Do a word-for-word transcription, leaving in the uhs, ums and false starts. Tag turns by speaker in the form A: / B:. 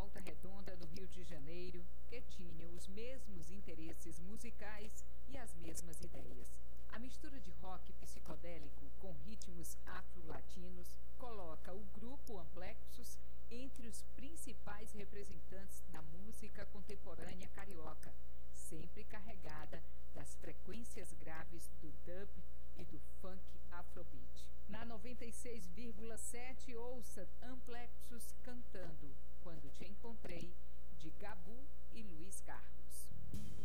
A: Volta Redonda, no Rio de Janeiro, que tinha os mesmos interesses musicais e as mesmas ideias. A mistura de rock psicodélico com ritmos afro-latinos coloca o grupo Amplexus entre os principais representantes da música contemporânea carioca, sempre carregada das frequências graves do dub e do funk afrobeat. Na noventa e seis vírgula sete, ouça Amplexus cantando Quando Te Encontrei, de Gabu e Luiz Carlos.